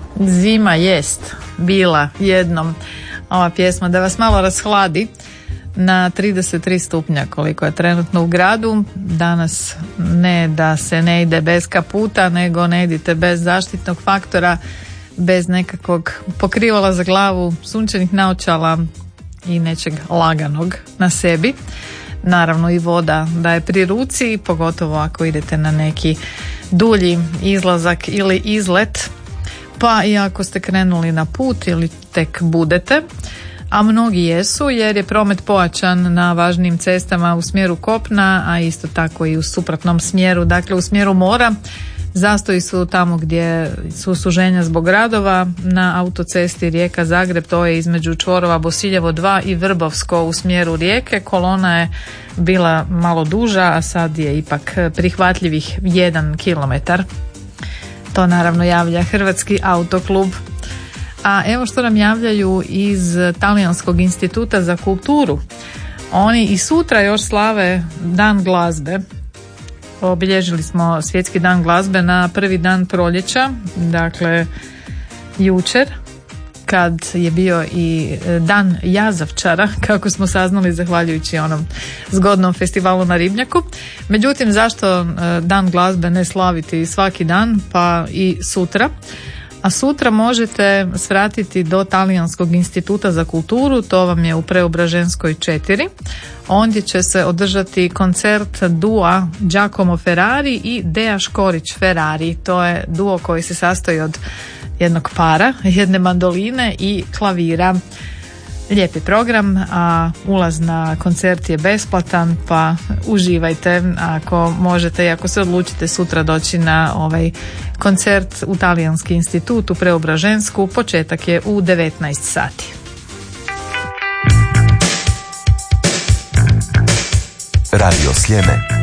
Zima jest bila jednom ova pjesma da vas malo rashladi na 33 stupnja koliko je trenutno u gradu. Danas ne da se ne ide bez kaputa, nego ne idite bez zaštitnog faktora, bez nekakvog pokrivala za glavu, sunčanih naočala i nečeg laganog na sebi. Naravno i voda da je pri ruci, pogotovo ako idete na neki dulji izlazak ili izlet, pa i ako ste krenuli na put ili tek budete, a mnogi jesu jer je promet pojačan na važnim cestama u smjeru kopna, a isto tako i u suprotnom smjeru, dakle u smjeru mora. Zastoji su tamo gdje su suženja zbog radova na autocesti Rijeka-Zagreb, to je između čvorova Bosiljevo 2 i Vrbovsko u smjeru Rijeke. Kolona je bila malo duža, a sad je ipak prihvatljivih 1 kilometar. To naravno javlja Hrvatski autoklub. A evo što nam javljaju iz Talijanskog instituta za kulturu. Oni i sutra još slave Dan glazbe. Obilježili smo svjetski dan glazbe na prvi dan proljeća, dakle jučer, kad je bio i dan jazavčara, kako smo saznali zahvaljujući onom zgodnom festivalu na Ribnjaku. Međutim, zašto dan glazbe ne slaviti svaki dan, pa i sutra? A sutra možete svratiti do Talijanskog instituta za kulturu, to vam je u Preobraženskoj 4. Ondje će se održati koncert dua Giacomo Ferrari i Dea Škorić Ferrari. To je duo koji se sastoji od jednog para, jedne mandoline i klavira. Lijepi program, a ulaz na koncert je besplatan, pa uživajte ako možete i ako se odlučite sutra doći na ovaj koncert u Talijanski institut u Preobražensku. Početak je u 19 sati. Radio Sljeme.